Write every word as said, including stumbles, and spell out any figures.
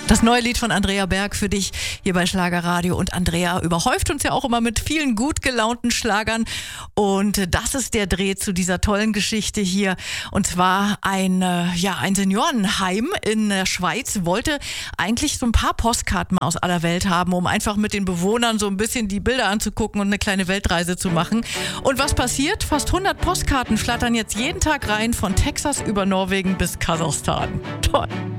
Das neue Lied von Andrea Berg für dich hier bei Schlagerradio. Und Andrea überhäuft uns ja auch immer mit vielen gut gelaunten Schlagern. Und das ist der Dreh zu dieser tollen Geschichte hier. Und zwar ein, ja, ein Seniorenheim in der Schweiz wollte eigentlich so ein paar Postkarten aus aller Welt haben, um einfach mit den Bewohnern so ein bisschen die Bilder anzugucken und eine kleine Weltreise zu machen. Und was passiert? Fast hundert Postkarten flattern jetzt jeden Tag rein, von Texas über Norwegen bis Kasachstan. Toll.